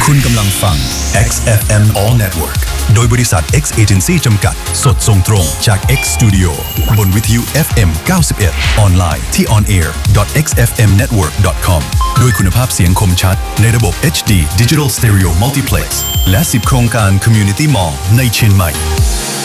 คุณกำลังฟัง XFM All Network โดยบริษัท X Agency จำกัดสดส่งตรงจาก X Studio บนวิทยุ FM 91 ออนไลน์ที่ onair.xfmnetwork.com ด้วยคุณภาพเสียงคมชัดในระบบ HD Digital Stereo Multiplex และ10 โครงการ Community Mall ในเชียงใหม่